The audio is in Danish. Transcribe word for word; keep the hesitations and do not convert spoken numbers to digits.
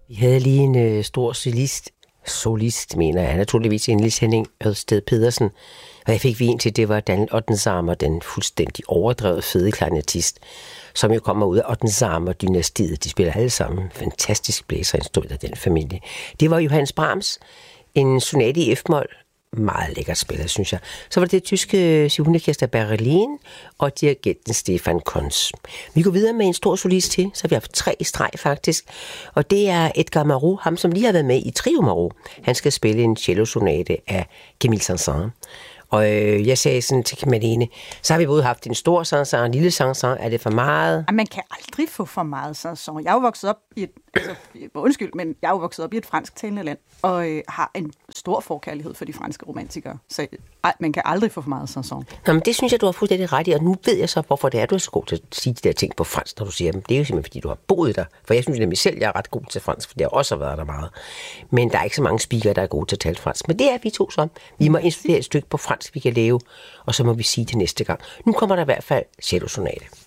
Vi havde lige en øh, stor solist, solist mener jeg, naturligvis en Niels Henning Ørsted Pedersen, og jeg fik vin til, det var Daniel Ottensamer, den fuldstændig overdrevet fede klarinettist, som jo kommer ud af Ottensamer-dynastiet. De spiller alle sammen fantastisk blæserinstrument af den familie. Det var Johannes Brahms, en sonate i F-mol, meget lækkert spillet, synes jeg. Så var det det tyske symfoniorkester Berlin og dirigenten Stefan Kons. Vi går videre med en stor solist til, så vi har haft tre i streg faktisk, og det er Edgar Marot, ham som lige har været med i Trio Marot. Han skal spille en cello-sonate af Camille Saint-Saëns. Og øh, jeg sagde sådan til Malene, så har vi både haft en stor Saint-Saëns og en lille Saint-Saëns. Er det for meget? Man kan aldrig få for meget Saint-Saëns. Jeg er jo vokset op i et, altså, undskyld, men jeg er jo vokset op i et fransktalende land, og øh, har en stor forkærlighed for de franske romantikere. Så ej, man kan aldrig få for meget Saint-Saëns. Nå, men det synes jeg, du har fuldstændig ret i, og nu ved jeg så, hvorfor det er, du er så god til at sige de der ting på fransk, når du siger dem. Det er jo simpelthen, fordi du har boet der. For jeg synes nemlig selv, jeg er ret god til fransk, for jeg har også været der meget. Men der er ikke så mange speakere, der er gode til at tale fransk. Men det er vi to så. Vi må installere et stykke på fransk, vi kan lave, og så må vi sige det næste gang. Nu kommer der i hvert fald cello-sonate.